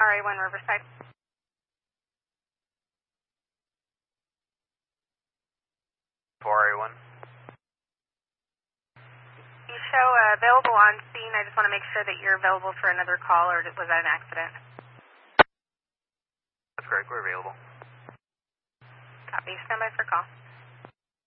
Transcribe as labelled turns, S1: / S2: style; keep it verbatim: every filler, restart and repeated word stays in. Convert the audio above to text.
S1: R A one Riverside.
S2: four R A one.
S1: You show uh, available on scene. I just want to make sure that you're available for another call, or was that an accident?
S2: That's correct, we're available.
S1: Copy. Stand by for call.